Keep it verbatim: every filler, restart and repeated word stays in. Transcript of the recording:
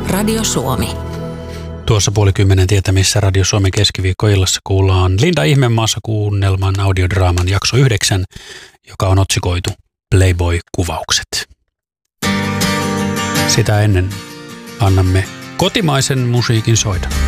Radio Suomi. Tuossa puoli kymmenen tietämissä Radio Suomen keskiviikkoillassa kuullaan Linda Ihmemaassa kuunnelman audiodraaman jakso yhdeksän, joka on otsikoitu Playboy-kuvaukset. Sitä ennen annamme kotimaisen musiikin soida.